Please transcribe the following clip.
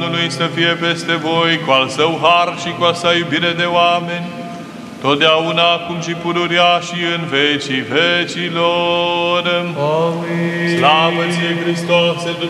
Domnului să fie peste voi, cu al său har și cu a sa iubire de oameni, totdeauna, acum și pururea și în vecii vecilor. Amin. Slavă ție, Hristoase,